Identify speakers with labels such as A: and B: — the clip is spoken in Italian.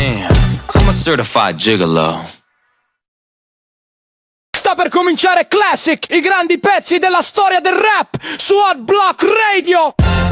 A: Man, I'm a certified gigolo.
B: Sta per cominciare Classic, i grandi pezzi della storia del rap su Hot Block Radio.